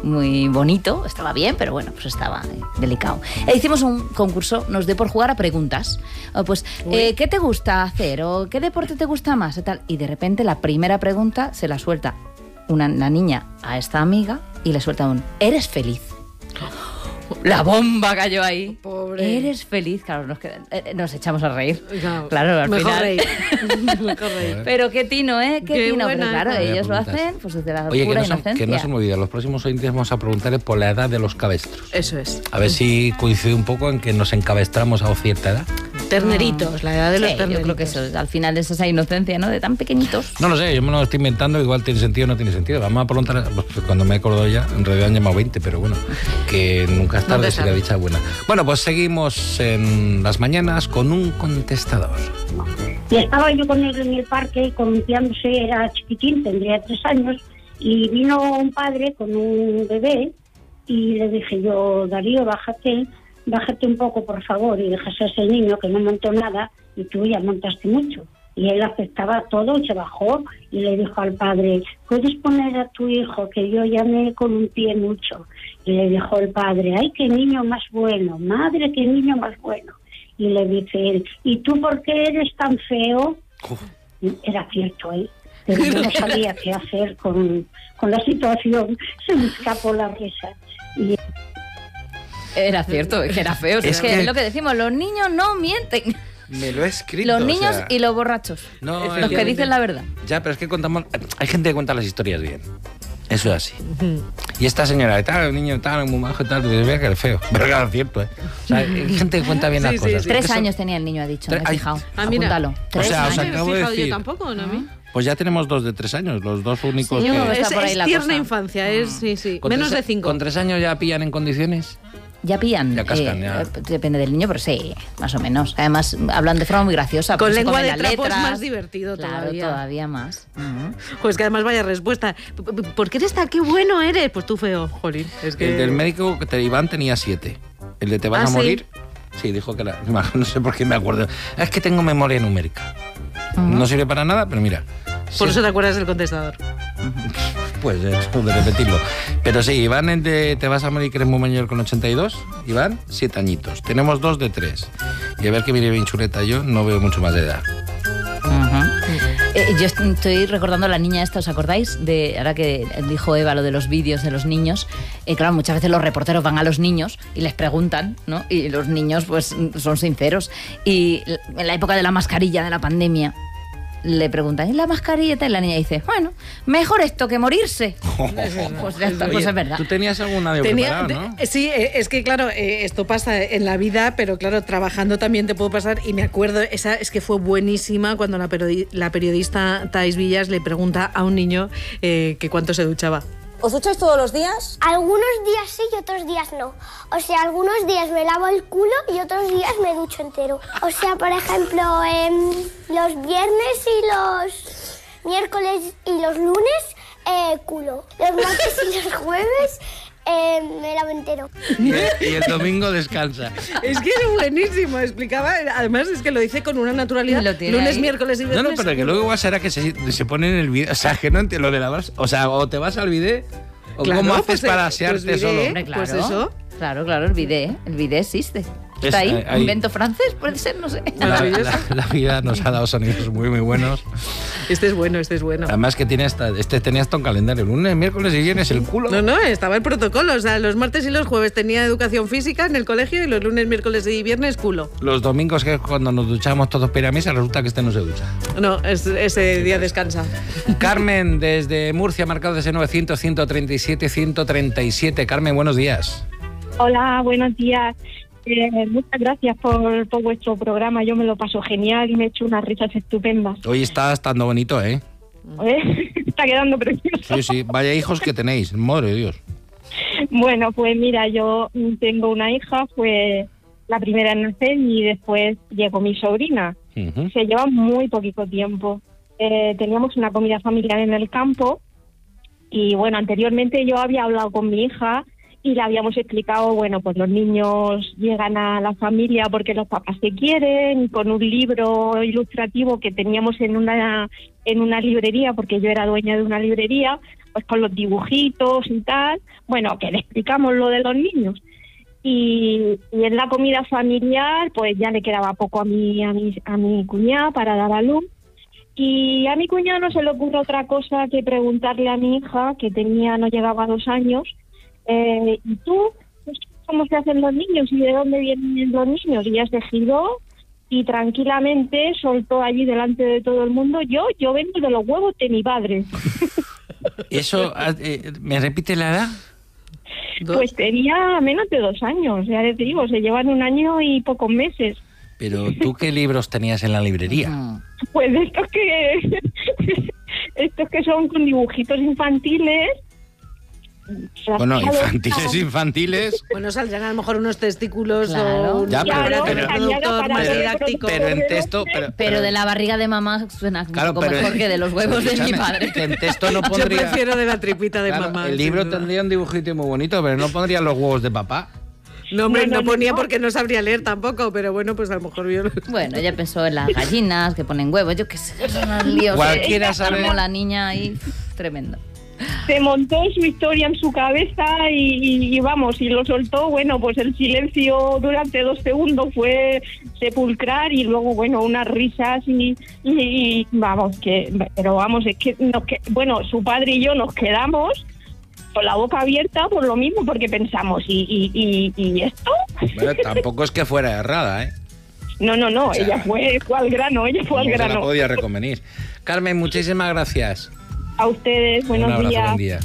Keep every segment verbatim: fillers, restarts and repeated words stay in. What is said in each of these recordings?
muy bonito, estaba bien, pero bueno, pues estaba delicado. E hicimos un concurso, nos dio por jugar a preguntas. O pues, eh, ¿qué te gusta hacer? ¿O qué deporte te gusta más? Y, tal. Y de repente la primera pregunta se la suelta una, la niña a esta amiga y le suelta un ¿eres feliz? La bomba cayó ahí. Pobre. ¿Eres feliz? Claro, nos, queda, eh, nos echamos a reír. Claro, claro al mejor final. reír. Mejor reír. Pero qué tino, ¿eh? Qué, Qué tino. buena. Pero claro, Vaya ellos lo preguntas. hacen pues desde la Oye, que pura no, se, inocencia. que no se me olvide, los próximos oyentes vamos a preguntarle por la edad de los cabestros. Eso es. A ver si coincide un poco en que nos encabestramos a cierta edad. Terneritos, la edad de los Sí, terneritos. yo creo que eso, al final es esa inocencia, ¿no? De tan pequeñitos. No lo sé, yo me lo estoy inventando, igual tiene sentido o no tiene sentido. Vamos a preguntar, pues, cuando me he acordado ya, en realidad han llamado veinte, pero bueno, que nunca es tarde Nunca si tarde. la dicha es buena. Bueno, pues seguimos en las mañanas con un contestador. Y estaba yo con él en el parque, columpiándose, era chiquitín, tendría tres años, y vino un padre con un bebé, y le dije yo, Darío, bájate, bájate un poco, por favor, y dejas a ese niño que no montó nada, y tú ya montaste mucho. Y él aceptaba todo y se bajó, y le dijo al padre, ¿puedes poner a tu hijo, que yo ya me columpié mucho? Y le dijo el padre, ¡ay, qué niño más bueno! ¡Madre, qué niño más bueno! Y le dice él, ¿y tú por qué eres tan feo? Uf. Era cierto, ¿eh? Pero yo no sabía qué hacer con, con la situación. Se me escapó la risa. Y Era cierto, que era feo. Es Es, que, que- es lo que decimos, los niños no mienten. Me lo he escrito. Los o niños sea, y los borrachos. No, los que efectivamente. dicen la verdad. Ya, pero es que contamos... Hay gente que cuenta las historias bien. Eso es así. Y esta señora, de tal, el niño tal, muy majo, tal, pues vea que es feo. Pero claro, es cierto, ¿eh? O sea, hay gente que cuenta bien Sí, las sí, cosas. sí. Tres Eso- años tenía el niño, ha dicho, Tres- me he ay. fijado. Ah, mira. Apúntalo. Tres sea, os No años. me he acabo de fijado yo decir. tampoco, ¿no? A mí. Pues ya tenemos dos de tres años, los dos únicos Sí, yo que... creo que está Es, por ahí es la tierna cosa. infancia, es, sí, sí. Con Menos tres- de cinco. ¿Con tres años ya pillan en condiciones? Ya pillan. Ya cascan, eh, ya. eh, Depende del niño, pero sí, más o menos. Además, hablan de forma muy graciosa. Con porque se lengua comen de las trapo es letras. más divertido Claro, todavía. todavía más. Ujú. Pues que además vaya respuesta. P- p- ¿Por qué eres tan qué bueno eres? Pues tú feo, jolín. Es que... El del médico, que te, Iván, tenía siete. El de te vas ¿Ah, a sí? morir... Sí, dijo que era... No sé por qué me acuerdo. Es que tengo memoria numérica. Ujú. No sirve para nada, pero mira... Por sí, eso te acuerdas del contestador. Pues de, de repetirlo. Pero sí, Iván, el de te vas a morir, que eres muy mayor, con ochenta y dos. Iván, siete añitos. Tenemos dos de tres. Y a ver que viene bien chuleta, yo no veo mucho más de edad. Ujú. Eh, yo est- estoy recordando a la niña esta, ¿os acordáis? De, ahora que dijo Eva lo de los vídeos de los niños. Eh, claro, muchas veces los reporteros van a los niños y les preguntan, ¿no? Y los niños pues son sinceros. Y l- en la época de la mascarilla, de la pandemia, le preguntan, ¿y la mascarilla? Y la niña dice, bueno, mejor esto que morirse. Pues ya está, pues Oye, es verdad. Tú tenías alguna de Tenía- preparado, ¿no? te- sí, eh, es que claro, eh, esto pasa en la vida, pero claro, trabajando también te puedo pasar. Y me acuerdo, esa es que fue buenísima cuando la, periodi- la periodista Thais Villas le pregunta a un niño eh, que cuánto se duchaba. ¿Os ducháis todos los días? Algunos días sí y otros días no. O sea, algunos días me lavo el culo y otros días me ducho entero. O sea, por ejemplo, em, los viernes y los miércoles y los lunes, eh, culo. Los martes y los jueves, eh, me lavo entero. Y el, y el domingo descansa. Es que era buenísimo, explicaba. Además, es que lo dice con una naturalidad. Lo tiene Lunes, ahí. miércoles y No, viernes. no, pero que luego igual será que se, se pone en el vídeo. O sea, que no entiendo lo de lavar. O sea, o te vas al vídeo, o Claro, cómo haces pues, eh, para pues asearte diré, solo. Hombre, claro. Pues eso. Claro, claro, el bidet. El bidet existe. Es- Está ahí, ahí- invento francés, puede ser, no sé. La, la- la vida nos ha dado sonidos muy, muy buenos. Este es bueno, este es bueno. Además que tiene hasta, este tenía hasta un calendario. Lunes, miércoles y viernes el culo. No, no, estaba el protocolo. O sea, los martes y los jueves tenía educación física en el colegio y los lunes, miércoles y viernes culo. Los domingos, que es cuando nos duchamos todos para ir a misa, resulta que este no se ducha. No, es- ese día descansa. Carmen, desde Murcia, marcado ese novecientos, ciento treinta y siete, ciento treinta y siete. Carmen, buenos días. Hola, buenos días. Eh, muchas gracias por, por vuestro programa. Yo me lo paso genial y me he hecho unas risas estupendas. Hoy está estando bonito, ¿eh? ¿Eh? Está quedando precioso. Sí, sí. Vaya hijos que tenéis. Madre de Dios. Bueno, pues mira, yo tengo una hija, fue la primera en nacer y después llegó mi sobrina. Ujú. Se lleva muy poquito tiempo. Eh, teníamos una comida familiar en el campo y bueno, anteriormente yo había hablado con mi hija y le habíamos explicado, bueno, pues los niños llegan a la familia porque los papás se quieren, con un libro ilustrativo que teníamos en una en una librería, porque yo era dueña de una librería, pues con los dibujitos y tal, bueno, que le explicamos lo de los niños. Y, y en la comida familiar, pues ya le quedaba poco a mi, a mi, a mi cuñada para dar a luz. Y a mi cuñada no se le ocurre otra cosa que preguntarle a mi hija, que tenía, no llegaba a dos años, Eh, ¿y tú? ¿Cómo se hacen los niños? ¿Y de dónde vienen los niños? Y ella se giró y tranquilamente soltó allí delante de todo el mundo: yo, yo vengo de los huevos de mi padre. Eso, eh, ¿me repite la edad? Pues tenía menos de dos años, ya les digo, se llevan un año y pocos meses. Pero ¿tú qué libros tenías en la librería? Pues estos que, estos que son con dibujitos infantiles. Bueno, infantiles, infantiles. Bueno, saldrán a lo mejor unos testículos Claro. o un Ya, pero- pero- productor más pero- didáctico. Pero en texto... Pero, Pero de la barriga de mamá suena Claro, un poco pero- mejor que de los huevos de mi escúchame, padre. que en texto no Yo pondría... prefiero de la tripita de Claro, mamá. el sin libro duda. tendría un dibujito muy bonito, pero no pondría los huevos de papá. No, hombre, No, no, no, no, ponía no. porque no sabría leer tampoco, pero bueno, pues a lo mejor yo... Bueno, ella pensó en las gallinas que ponen huevos, yo qué sé, son unos líos. Cualquiera Eh, sabe- armó la niña ahí, tremendo. Se montó su historia en su cabeza y, y- y vamos, y lo soltó. Bueno, pues el silencio durante dos segundos fue sepulcral y luego, bueno, unas risas y, y- y vamos, que, pero vamos, es que, nos que, bueno, su padre y yo nos quedamos con la boca abierta por lo mismo, porque pensamos, ¿y, y, y, y esto? Bueno, tampoco es que fuera errada, ¿eh? No, no, no, O sea, ella fue, fue al grano, ella fue al No se la grano. podía reconvenir. Carmen, muchísimas gracias. A ustedes, buenos Un abrazo, días. buen día.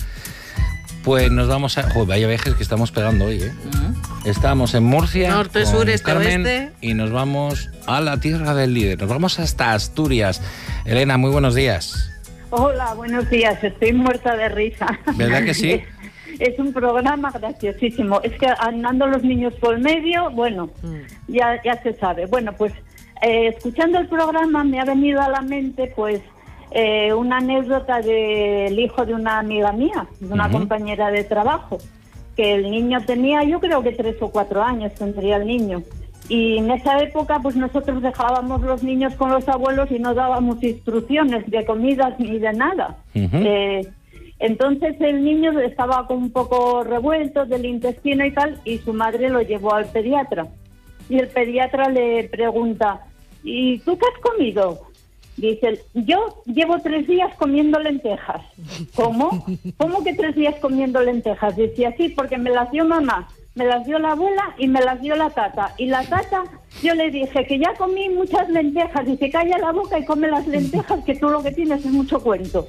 Pues nos vamos a... Joder, vaya viajes que estamos pegando hoy, ¿eh? Estamos en Murcia, Norte, con sur, este, Carmen, oeste. y nos vamos a la tierra del líder. Nos vamos hasta Asturias. Elena, muy buenos días. Hola, buenos días. Estoy muerta de risa. ¿Verdad que sí? Es, es un programa graciosísimo. Es que andando los niños por medio, bueno, ya, ya se sabe. Bueno, pues eh, escuchando el programa me ha venido a la mente, pues, eh, una anécdota del hijo de una amiga mía, de una Ujú. compañera de trabajo, que el niño tenía, yo creo que tres o cuatro años tendría el niño. Y en esa época, pues nosotros dejábamos los niños con los abuelos y no dábamos instrucciones de comidas ni de nada. Ujú. Eh, entonces el niño estaba con un poco revuelto del intestino y tal, y su madre lo llevó al pediatra. Y el pediatra le pregunta: ¿y tú qué has comido? Dice: yo llevo tres días comiendo lentejas. ¿Cómo? ¿Cómo que tres días comiendo lentejas? Decía: sí, porque me las dio mamá, me las dio la abuela y me las dio la tata. Y la tata, yo le dije que ya comí muchas lentejas. Dice: calla la boca y come las lentejas, que tú lo que tienes es mucho cuento.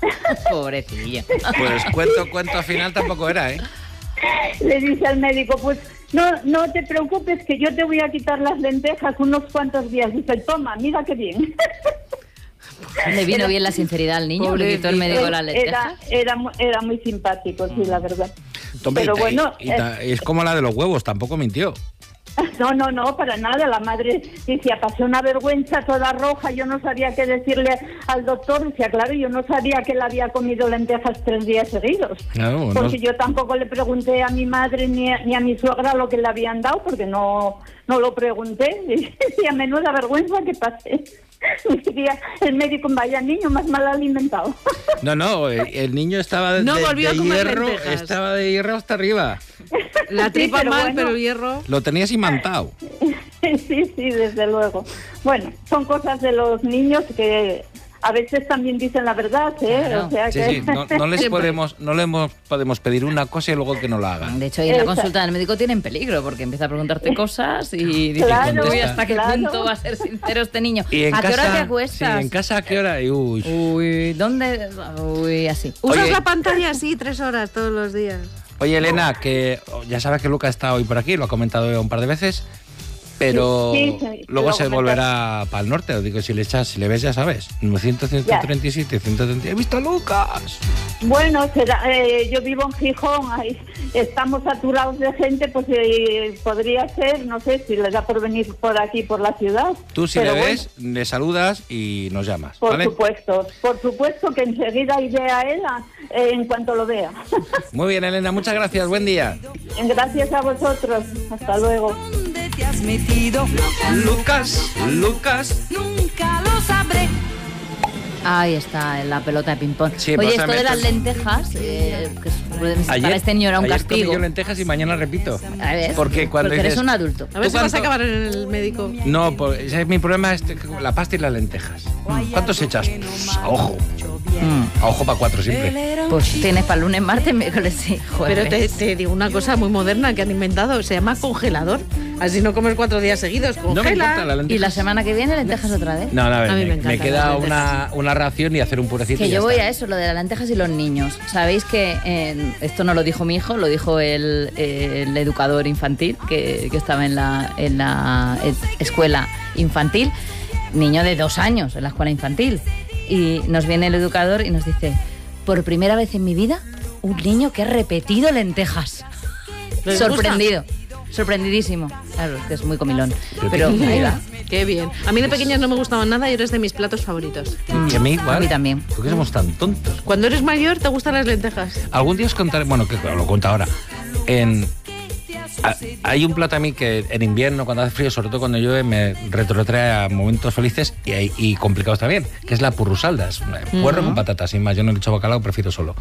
Pobrecilla. Pues cuento, cuento al final tampoco era, ¿eh? Le dice al médico: pues no, no te preocupes, que yo te voy a quitar las lentejas unos cuantos días. Dice: toma, mira qué bien. Le vino bien la sinceridad al niño, le quitó el médico las Era, lentejas. era, mu- era muy simpático, sí, la verdad. Hombre, Pero y- bueno, y ta- es como la de los huevos, tampoco mintió. No, no, no, para nada. La madre decía: pasé una vergüenza toda roja, yo no sabía qué decirle al doctor. Decía: claro, yo no sabía que él había comido lentejas tres días seguidos. Claro, no- Porque yo tampoco le pregunté a mi madre ni a, ni a mi suegra lo que le habían dado, porque no, no lo pregunté. Y decía: menuda vergüenza que pasé. Decía el médico: vaya niño más mal alimentado. No, no, el, el niño estaba de, No de- volvió de a comer hierro, lentejas. estaba de hierro hasta arriba. La tripa pero mal, bueno. pero hierro... Lo tenías imantado. Sí, sí, desde luego. Bueno, son cosas de los niños que a veces también dicen la verdad, ¿eh? Claro. O sea Sí, que... sí, no, no les podemos, no les hemos- podemos pedir una cosa y luego que no la hagan. De hecho, ahí en la Exacto. consulta del médico tiene en peligro, porque empieza a preguntarte cosas y dices: Claro, uy, ¿hasta qué claro. punto va a ser sincero este niño? Y en ¿A qué hora casa- te acuestas? Sí, en casa a qué hora. Y, uy. Uy, ¿dónde? Uy, así. Usas Oye. la pantalla así tres horas todos los días. Oye, Elena, que ya sabes que Luca está hoy por aquí, lo ha comentado un par de veces. Pero Sí, sí, sí, luego lo se comentas. volverá para el norte. Os digo, si le echas, si le ves, ya sabes. ciento, ciento treinta y siete, ciento treinta. ¡He visto a Lucas! Bueno, será, eh, yo vivo en Gijón, ahí estamos saturados de gente, pues eh, podría ser, no sé, si les da por venir por aquí, por la ciudad. Tú si Pero le bueno, ves, le saludas y nos llamas, por ¿vale? supuesto, por supuesto que enseguida iré a él a- eh, en cuanto lo vea. Muy bien, Elena, muchas gracias. Buen día. Gracias a vosotros. Hasta luego. ¿Dónde te has metido? Lucas, Lucas. Nunca lo sabré. Ahí está, la pelota de ping-pong. Sí, Oye, esto pásame de las esto. lentejas, eh, que es- para este niño era un ayer castigo. comí yo lentejas y mañana repito. A ver, Porque cuando porque eres dices- un adulto. A ver ¿Tú si vas a cuánto- acabar en el médico. No, por- ese- mi problema es la pasta y las lentejas. ¿Cuántos echas? Pues, a ojo. A ojo para cuatro siempre. Pues tienes para lunes, martes, miércoles y jueves. Pero te, te digo una cosa muy moderna que han inventado, se llama congelador. Así no comes cuatro días seguidos, No me congela. importa la lenteja. Y la semana que viene lentejas otra vez. No, no, a ver, A mí me, me encantan me queda las lentejas. una, una ración y hacer un purecito. Que y ya yo voy está. a eso, lo de las lentejas y los niños. Sabéis que eh, esto no lo dijo mi hijo, lo dijo el, el educador infantil que, que estaba en la, en la es- escuela infantil, niño de dos años en la escuela infantil. Y nos viene el educador y nos dice, por primera vez en mi vida, un niño que ha repetido lentejas. ¿Les Sorprendido. Sorprendidísimo. Claro, es que es muy comilón. Pero ahí va. Qué bien. A mí de pequeñas no me gustaban nada y eres de mis platos favoritos. Y a mí igual. A mí también. ¿Por qué somos tan tontos? Cuando eres mayor, ¿te gustan las lentejas? Algún día os contaré, bueno, que lo cuento ahora. En, a- hay un plato a mí que en invierno, cuando hace frío, sobre todo cuando llueve, me retrotrae a momentos felices y, y complicados también, que es la purrusalda. Es un puerro con patatas, sin más. Yo no he hecho bacalao, prefiero solo.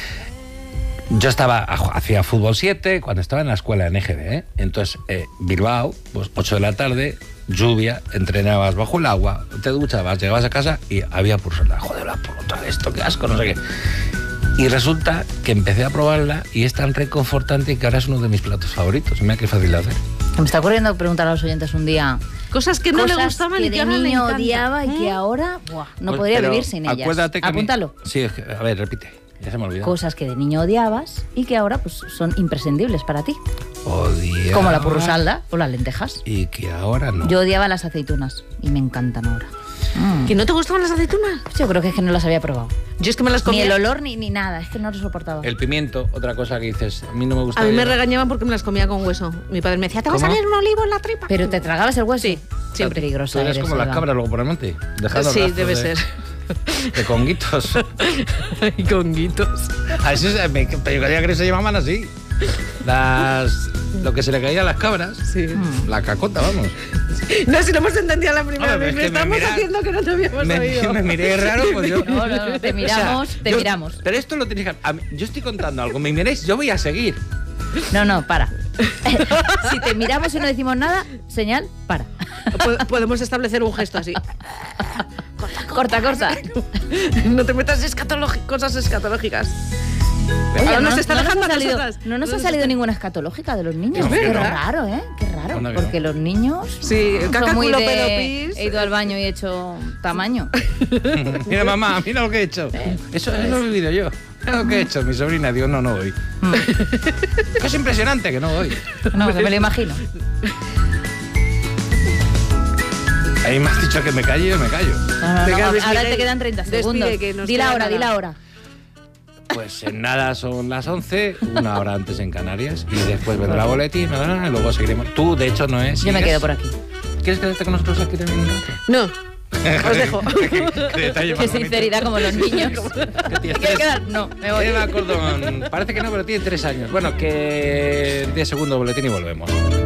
Yo estaba, hacía fútbol siete cuando estaba en la escuela en E G B, ¿eh? Entonces, eh, Bilbao, pues ocho de la tarde, lluvia, entrenabas bajo el agua, te duchabas, llegabas a casa y había purrusalda. Joder, la puta, esto, qué asco, no sé qué. Y resulta que empecé a probarla y es tan reconfortante que ahora es uno de mis platos favoritos. Mira qué fácil de hacer. Me está ocurriendo preguntar a los oyentes un día. Cosas que no cosas le gustaban que y que de ahora le niño encantan. odiaba y que ¿Mm? ahora buah, no Pues, podría pero vivir sin ellas. Acuérdate que a mí- Apúntalo. Sí, es que- a ver, repite. Ya se me olvidó. Cosas que de niño odiabas y que ahora pues son imprescindibles para ti. Odiaba. Como la purrusalda o las lentejas. Y que ahora no. Yo odiaba las aceitunas y me encantan ahora. Mm. ¿Que no te gustaban las aceitunas? Yo creo que es que no las había probado. Yo es que me las Ni comía. el olor ni, ni nada, es que no lo soportaba. El pimiento, otra cosa que dices, a mí no me gusta. A mí me regañaban porque me las comía con hueso. Mi padre me decía, ¿te va a ¿Cómo? salir un olivo en la tripa? Pero te tragabas el hueso. Sí, siempre peligrosa. Tú eres eres, como las Eva. cabras luego por el monte. Dejando Sí, rastros debe de, ser. De conguitos. Y con guitos. A eso se- me, yo creía que se llamaban así. Las, lo que se le caía a las cabras. Sí. La cacota, vamos. No, si lo hemos entendido la primera Hombre, vez. es que me Estamos mira- haciendo que no te habíamos Me, oído. me miré raro, pues yo. No, no, no, te miramos, te yo- miramos. Pero esto lo tenéis que. a mí- yo estoy contando algo, me miréis, yo voy a seguir. No, no, para. Si te miramos y no decimos nada, señal, para. Po- Podemos establecer un gesto así. Corta, corta. No te metas escatológi- cosas escatológicas. Oye, Ahora no, nos está no dejando ha a salido, nosotras. no nos ha Nos salido está- ninguna escatológica de los niños. Es Qué verdad. raro, ¿eh? Qué raro. Anda que no. Porque los niños Sí, el caca, son muy culo, de... pedo, pis. He ido al baño y he hecho tamaño. Mira, mamá, mira lo que he hecho. Eso, eso lo he vivido yo. Mira lo que he hecho. Mi sobrina, digo, no, no voy. Es impresionante que no voy. No, que me lo imagino. Ahí me has dicho que me callo y yo me callo. No, no, no, Venga, ahora despide, te quedan treinta despide, segundos. que nos Di la queda hora, nada. di la hora. Pues en nada son las once, una hora antes en Canarias, y después vendrá boletín, y luego seguiremos. Tú, de hecho, no es. Yo me quedo por aquí. ¿Quieres quedarte con nosotros aquí también un rato? No, os dejo. Qué detalle más Qué bonito. sinceridad como los niños. ¿Qué ¿Te tienes? quieres quedar? No, me voy. Eva Cordón, parece que no, pero tiene tres años. Bueno, que diez segundos boletín y volvemos.